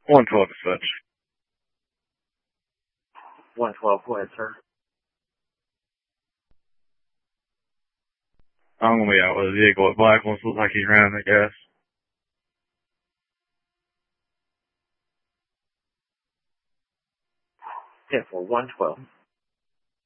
112 dispatch. 112, go ahead, sir. I'm gonna be out with a vehicle at black ones. Looks like he's running the gas. Yeah, for 112.